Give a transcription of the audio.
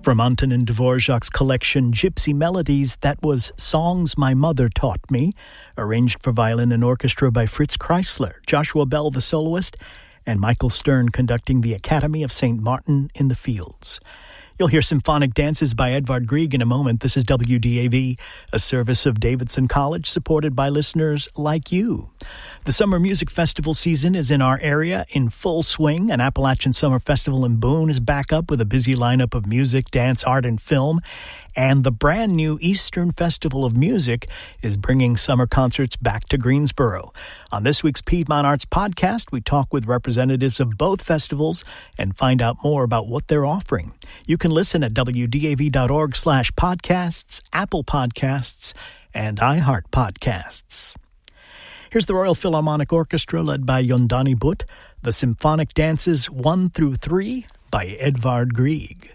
From Antonin Dvorak's collection Gypsy Melodies, that was Songs My Mother Taught Me, arranged for violin and orchestra by Fritz Kreisler, Joshua Bell the soloist, and Michael Stern conducting the Academy of St. Martin in the Fields. You'll hear symphonic dances by Edvard Grieg in a moment. This is WDAV, a service of Davidson College supported by listeners like you. The Summer Music Festival season is in our area in full swing. An Appalachian Summer Festival in Boone is back up with a busy lineup of music, dance, art, and film. And the brand new Eastern Festival of Music is bringing summer concerts back to Greensboro. On this week's Piedmont Arts Podcast, we talk with representatives of both festivals and find out more about what they're offering. You can listen at wdav.org/podcasts, Apple Podcasts, and iHeart Podcasts. Here's the Royal Philharmonic Orchestra led by Yondani Butt, the Symphonic Dances 1 through 3 by Edvard Grieg.